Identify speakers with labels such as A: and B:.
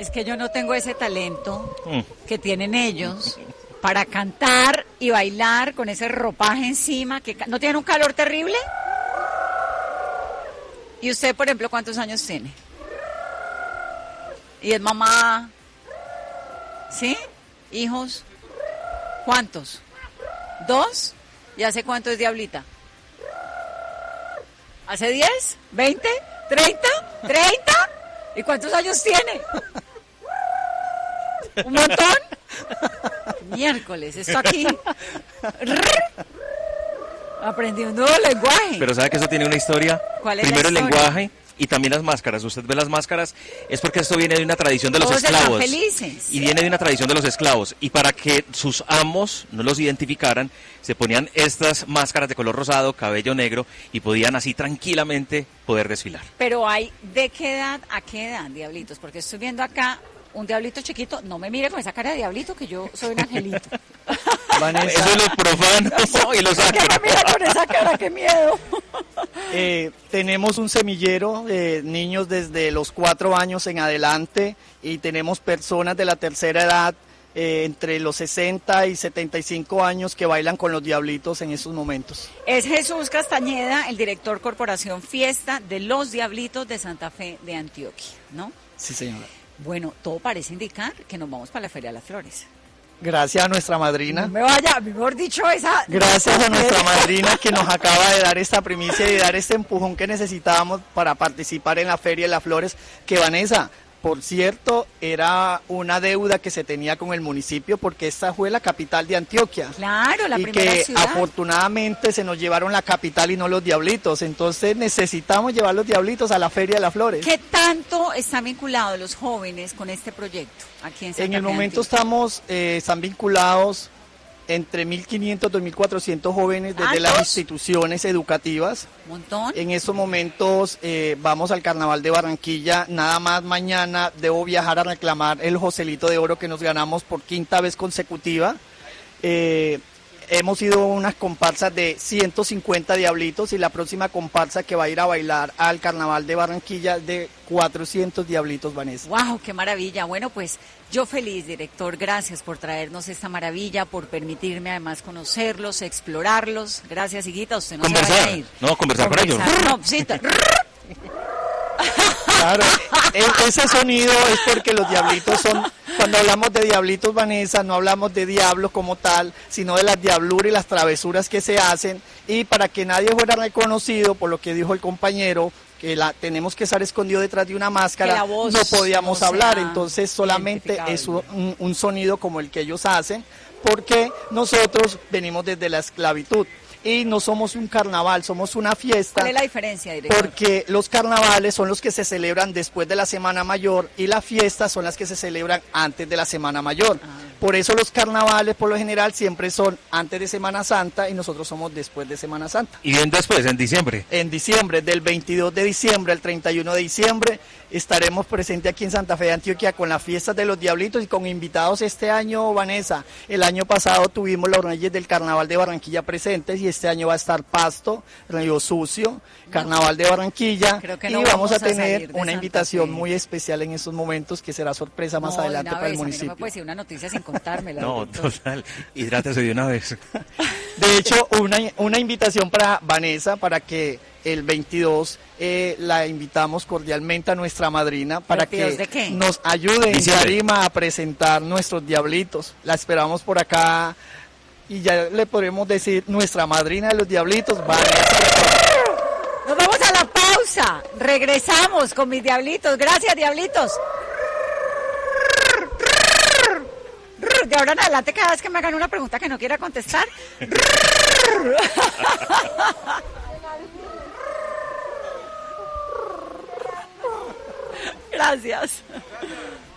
A: Es que yo no tengo ese talento que tienen ellos para cantar y bailar con ese ropaje encima. ¿No tienen un calor terrible? ¿Y usted, por ejemplo, cuántos años tiene? ¿Y es mamá? ¿Sí? ¿Hijos? ¿Cuántos? ¿2? ¿Y hace cuánto es diablita? ¿Hace 10? ¿20? ¿30? ¿30? ¿Y cuántos años tiene? ¿Un montón? Miércoles, esto aquí. Aprendí un nuevo lenguaje.
B: Pero ¿sabe que eso tiene una historia?
A: ¿Cuál es
B: Primero
A: la
B: el
A: historia?
B: lenguaje y también las máscaras. Usted ve las máscaras, es porque esto viene de una tradición de los
A: Todos están
B: esclavos.
A: felices.
B: Y viene de una tradición de los esclavos. Y para que sus amos no los identificaran, se ponían estas máscaras de color rosado, cabello negro, y podían así tranquilamente poder desfilar.
A: Pero hay, ¿de qué edad a qué edad, diablitos? Porque estoy viendo acá un diablito chiquito. No me mire con esa cara de diablito, que yo soy un angelito.
C: Vanessa,
B: Eso es lo profano y lo
A: ¿Por qué
B: sacro.
A: me mira con esa cara? ¡Qué miedo!
C: tenemos un semillero de niños desde los 4 años en adelante y tenemos personas de la tercera edad entre los 60 y 75 años que bailan con los diablitos en esos momentos.
A: Es Jesús Castañeda, el director Corporación Fiesta de los Diablitos de Santa Fe de Antioquia, ¿no?
C: Sí, señora.
A: Bueno, todo parece indicar que nos vamos para la Feria de las Flores.
C: Gracias a nuestra madrina.
A: No me vaya, mejor dicho, esa...
C: Gracias a nuestra madrina que nos acaba de dar esta primicia y de dar este empujón que necesitábamos para participar en la Feria de las Flores, que Vanessa, por cierto, era una deuda que se tenía con el municipio porque esta fue la capital de Antioquia.
A: Claro, la
C: y
A: primera
C: que
A: ciudad.
C: afortunadamente se nos llevaron la capital y no los diablitos, entonces necesitamos llevar los diablitos a la Feria de las Flores.
A: ¿Qué tanto están vinculados los jóvenes con este proyecto aquí en Santa
C: En el
A: Fe de
C: momento
A: Antioquia?
C: están vinculados entre 1.500 y 2.400 jóvenes desde las
A: ¿Altos?
C: instituciones educativas.
A: Un montón.
C: En estos momentos vamos al Carnaval de Barranquilla. Nada más mañana debo viajar a reclamar el Joselito de Oro que nos ganamos por 5ª vez consecutiva. Hemos ido unas comparsas de 150 diablitos y la próxima comparsa que va a ir a bailar al Carnaval de Barranquilla de 400 diablitos, Vanessa.
A: ¡Wow! ¡Qué maravilla! Bueno, pues yo feliz, director. Gracias por traernos esta maravilla, por permitirme además conocerlos, explorarlos. Gracias, Higuita. Usted no se
B: Conversar.
A: vaya a ir.
B: No, conversar con ellos.
A: No, sí,
C: Claro, ese sonido es porque los diablitos son, cuando hablamos de diablitos, Vanessa, no hablamos de diablos como tal, sino de las diabluras y las travesuras que se hacen, y para que nadie fuera reconocido, por lo que dijo el compañero, que tenemos que estar escondido detrás de una
A: Que
C: máscara,
A: la voz
C: no podíamos
A: no
C: hablar,
A: sea
C: entonces solamente es
A: identificable.
C: un sonido como el que ellos hacen, porque nosotros venimos desde la esclavitud. Y no somos un carnaval, somos una fiesta.
A: ¿Cuál es la diferencia, director?
C: Porque los carnavales son los que se celebran después de la Semana Mayor y las fiestas son las que se celebran antes de la Semana Mayor. Por eso los carnavales, por lo general, siempre son antes de Semana Santa y nosotros somos después de Semana Santa.
B: Y bien después, en diciembre.
C: En diciembre, del 22 de diciembre al 31 de diciembre, estaremos presentes aquí en Santa Fe de Antioquia con las fiestas de los Diablitos y con invitados este año, Vanessa. El año pasado tuvimos los Reyes del Carnaval de Barranquilla presentes y este año va a estar Pasto, Río Sucio, Carnaval de Barranquilla,
A: Creo que
C: y
A: no
C: vamos a
A: salir
C: tener
A: de
C: una
A: Santa
C: invitación
A: Fe.
C: muy especial en estos momentos que será sorpresa más
A: No, de
C: adelante
A: una
C: para el
A: vez, a mí
C: municipio.
A: No me puede decir una noticia sin contármela.
B: No,
A: director.
B: total. Hidrátese de una vez.
C: De hecho, una invitación para Vanessa para que el 22 la invitamos cordialmente a nuestra madrina para que
A: ¿22 de qué?
C: nos ayude en
B: Diciembre.
C: tarima a presentar nuestros diablitos. La esperamos por acá y ya le podremos decir nuestra madrina de los diablitos, Vanessa.
A: Nos vamos a la pausa. Regresamos con mis diablitos. Gracias, diablitos. De ahora en adelante, cada vez que me hagan una pregunta que no quiera contestar. Gracias.